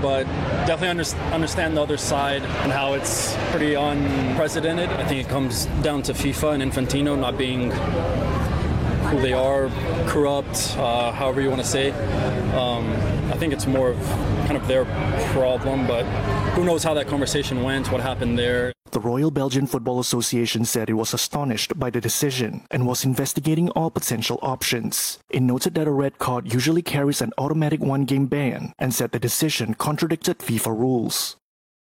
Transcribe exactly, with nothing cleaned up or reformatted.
but definitely under, understand the other side and how it's pretty unprecedented. I think it comes down to FIFA and Infantino not being who they are, corrupt, uh, however you want to say. Um, I think it's more of kind of their problem, but who knows how that conversation went, what happened there. The Royal Belgian Football Association said it was astonished by the decision and was investigating all potential options. It noted that a red card usually carries an automatic one-game ban and said the decision contradicted FIFA rules.